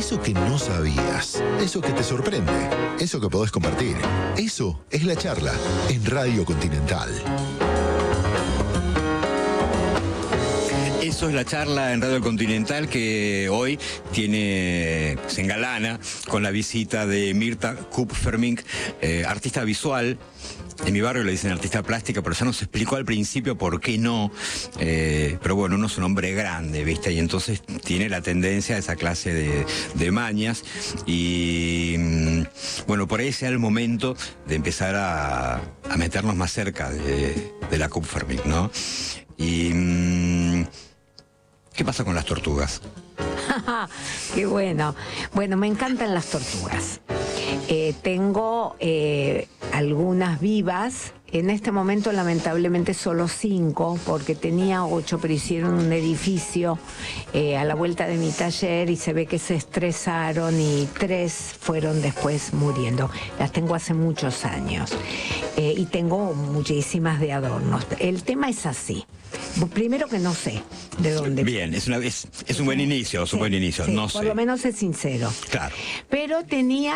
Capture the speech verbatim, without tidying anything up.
Eso que no sabías, eso que te sorprende, eso que podés compartir. Eso es La Charla en Radio Continental. Eso es La Charla en Radio Continental, que hoy tiene, se engalana con la visita de Mirta Kupfermink, eh, artista visual. En mi barrio le dicen artista plástica, pero ya nos explicó al principio por qué no. Eh, pero bueno, uno es un hombre grande, ¿viste? Y entonces tiene la tendencia a esa clase de, de mañas. Y mm, bueno, por ahí sea el momento de empezar a, a meternos más cerca de, de la Kupfermink, ¿no? Y mm, ¿qué pasa con las tortugas? Qué bueno. Bueno, me encantan las tortugas. Eh, tengo eh, algunas vivas. En este momento, lamentablemente, solo cinco, porque tenía ocho, pero hicieron un edificio eh, a la vuelta de mi taller y se ve que se estresaron y tres fueron después muriendo. Las tengo hace muchos años. Eh, y tengo muchísimas de adornos. El tema es así. Primero que no sé de dónde. Bien, es, una, es, es un buen inicio, es un sí, buen inicio, sí, no sé. Por lo menos es sincero. Claro. Pero tenía